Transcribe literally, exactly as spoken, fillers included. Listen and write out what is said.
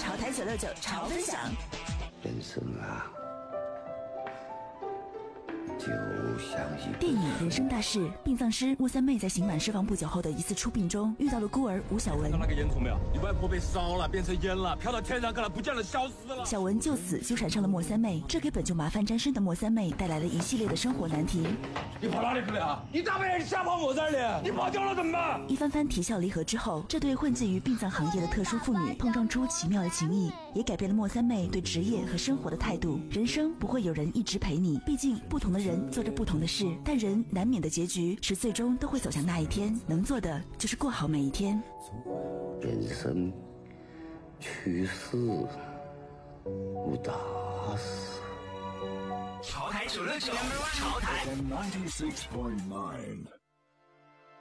潮台九六九潮分享。 人生啊，就像一电影《人生大事》，殡葬师莫三妹在刑满释放不久后的一次出殡中，遇到了孤儿吴小文。 看到那个烟囱没有？你外婆被烧了，变成烟了，飘到天上去了，不见了，消失了。 小文就此纠缠上了莫三妹，这给本就麻烦沾身的莫三妹带来了一系列的生活难题。 你跑哪里去了？你大半夜瞎跑我这里，你跑掉了怎么办？ 一番番啼笑离合之后，这对混迹于殡葬行业的特殊妇女碰撞出奇妙的情谊，也改变了莫三妹对职业和生活的态度。人生不会有人一直陪你，毕竟不同的人做着不同的事，但人难免的结局是最终都会走向那一天，能做的就是过好每一天。 人生去世无大事。 潮台九六九，潮台 ninety-six point nine